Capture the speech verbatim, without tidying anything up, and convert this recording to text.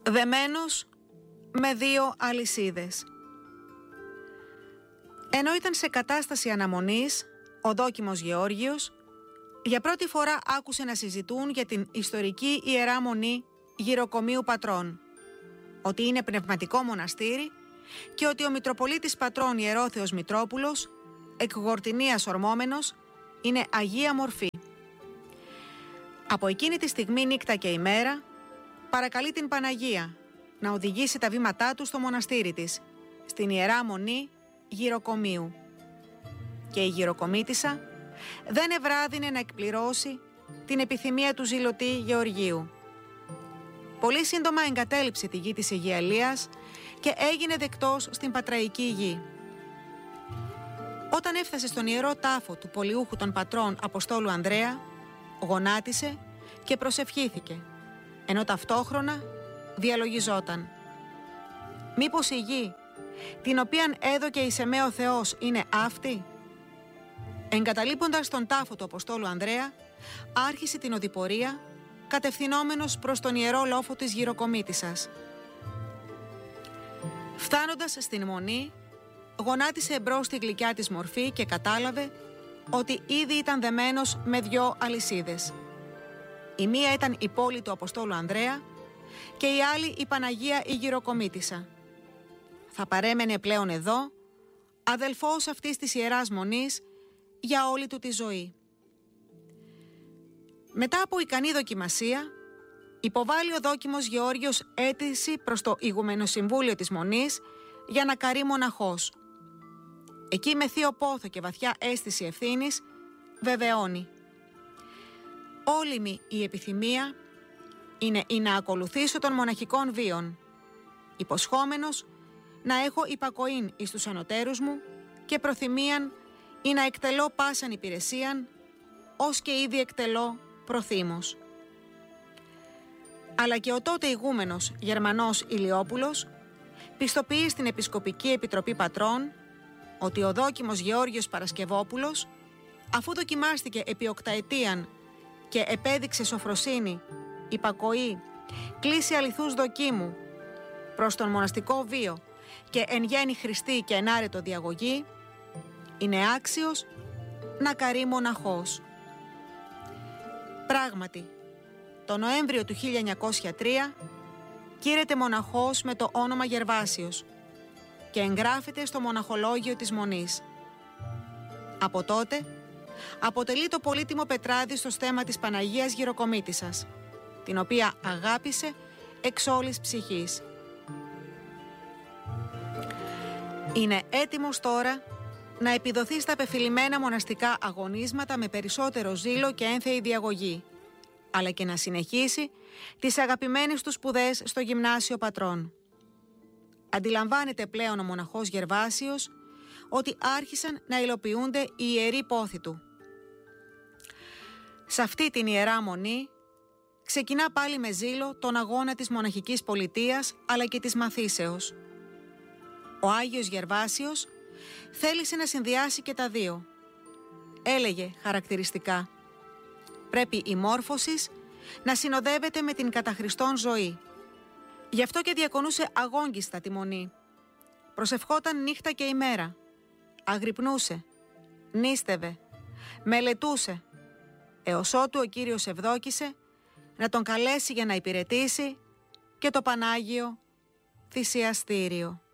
δεμένος με δύο αλυσίδες. Ενώ ήταν σε κατάσταση αναμονής, ο δόκιμος Γεώργιος για πρώτη φορά άκουσε να συζητούν για την ιστορική Ιερά Μονή Γυροκομείου Πατρών, ότι είναι πνευματικό μοναστήρι και ότι ο Μητροπολίτης Πατρών Ιερόθεος Μητρόπουλος, εκ Γορτινίας ορμόμενος, είναι Αγία Μορφή. Από εκείνη τη στιγμή, νύχτα και ημέρα, παρακαλεί την Παναγία να οδηγήσει τα βήματά του στο μοναστήρι της, στην Ιερά Μονή Γυροκομείου. Και η γυροκομήτισσα δεν ευράδυνε να εκπληρώσει την επιθυμία του ζηλωτή Γεωργίου. Πολύ σύντομα εγκατέλειψε τη γη της Αιγιαλίας και έγινε δεκτός στην πατραϊκή γη. Όταν έφτασε στον ιερό τάφο του πολιούχου των πατρών Αποστόλου Ανδρέα, γονάτισε και προσευχήθηκε, ενώ ταυτόχρονα διαλογιζόταν. Μήπως η γη, την οποίαν έδωκε εις εμέ ο Θεός, είναι αυτή? Εγκαταλείποντας τον τάφο του Αποστόλου Ανδρέα, άρχισε την οδηπορία, κατευθυνόμενος προς τον ιερό λόφο της γυροκομήτισσας. Φτάνοντας στην Μονή, γονάτισε εμπρός στη γλυκιά της μορφή και κατάλαβε ότι ήδη ήταν δεμένος με δυο αλυσίδες. Η μία ήταν η πόλη του Αποστόλου Ανδρέα και η άλλη η Παναγία η γυροκομήτισσα. Θα παρέμενε πλέον εδώ, αδελφός αυτής της Ιεράς Μονής, για όλη του τη ζωή. Μετά από ικανή δοκιμασία, υποβάλλει ο δόκιμος Γεώργιος αίτηση προς το Ηγουμενοσυμβούλιο της Μονής για να καρεί μοναχός. Εκεί με θείο πόθο και βαθιά αίσθηση ευθύνης βεβαιώνει: «Όλη η επιθυμία είναι η να ακολουθήσω των μοναχικών βίων, υποσχόμενος να έχω υπακοήν εις τους ανωτέρους μου και προθυμίαν ή να εκτελώ πάσαν υπηρεσίαν, ως και ήδη εκτελώ προθήμος». Αλλά και ο τότε ηγούμενος Γερμανός Ηλιόπουλος πιστοποιεί στην Επισκοπική Επιτροπή Πατρών ότι ο δόκιμος Γεώργιος Παρασκευόπουλος, αφού δοκιμάστηκε επί οκταετίαν και επέδειξε σοφροσύνη, υπακοή, κλίση αληθούς δοκίμου προς τον μοναστικό βίο και εν γέννη χρηστή και ενάρετο διαγωγή, είναι άξιος να καρεί μοναχός. Πράγματι, το Νοέμβριο του χίλια εννιακόσια τρία κήρεται μοναχός με το όνομα Γερβάσιος και εγγράφεται στο μοναχολόγιο της Μονής. Από τότε αποτελεί το πολύτιμο πετράδι στο στέμμα της Παναγίας Γυροκομήτισσας, την οποία αγάπησε εξ όλης ψυχής. Είναι έτοιμος τώρα να επιδοθεί στα πεφυλημένα μοναστικά αγωνίσματα με περισσότερο ζήλο και ένθεη διαγωγή, αλλά και να συνεχίσει τις αγαπημένες του σπουδές στο Γυμνάσιο Πατρών. Αντιλαμβάνεται πλέον ο μοναχός Γερβάσιος ότι άρχισαν να υλοποιούνται οι ιεροί πόθοι του. Σε αυτή την Ιερά Μονή ξεκινά πάλι με ζήλο τον αγώνα της μοναχικής πολιτείας αλλά και της μαθήσεως. Ο Άγιος Γερβάσιος θέλησε να συνδυάσει και τα δύο. Έλεγε χαρακτηριστικά: «Πρέπει η μόρφωσης να συνοδεύεται με την κατά Χριστόν ζωή». Γι' αυτό και διακονούσε αγόγγιστα τη Μονή. Προσευχόταν νύχτα και ημέρα. Αγρυπνούσε, νίστευε, μελετούσε, έως ότου ο Κύριος ευδόκησε να τον καλέσει για να υπηρετήσει και το Πανάγιο θυσιαστήριο.